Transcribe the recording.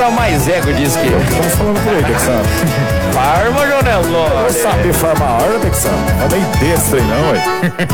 era mais ego disso que eu. Estamos falando por aí, Texano. Farma, João Nelore. Sabe farmar a hora, Texano? Não é nem desse trem não, ué.